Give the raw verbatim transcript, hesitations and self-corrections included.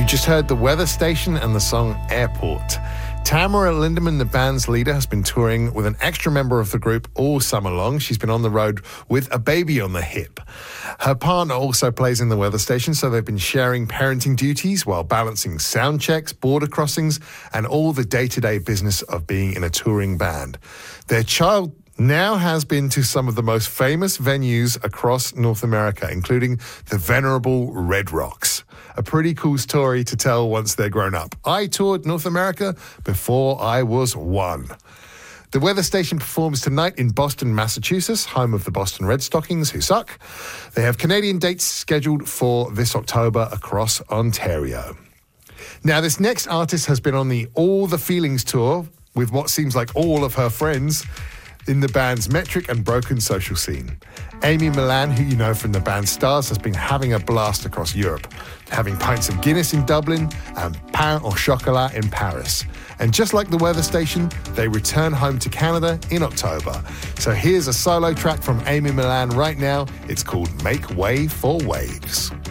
just heard The Weather Station and the song Airport. Tamara Lindemann, the band's leader, has been touring with an extra member of the group all summer long. She's been on the road with a baby on the hip. Her partner also plays in The Weather Station, so they've been sharing parenting duties while balancing sound checks, border crossings, and all the day-to-day business of being in a touring band. Their child now has been to some of the most famous venues across North America, including the venerable Red Rocks. A pretty cool story to tell once they're grown up. I toured North America before I was one. The Weather Station performs tonight in Boston, Massachusetts, home of the Boston Red Stockings, who suck. They have Canadian dates scheduled for this October across Ontario. Now, this next artist has been on the All the Feelings tour with what seems like all of her friends in the band's metric and broken social scene. Amy Millan, who you know from the band Stars, has been having a blast across Europe, having pints of Guinness in Dublin and pain au chocolat in Paris. And just like the Weather Station, they return home to Canada in October. So here's a solo track from Amy Millan right now. It's called Make Way for Waves.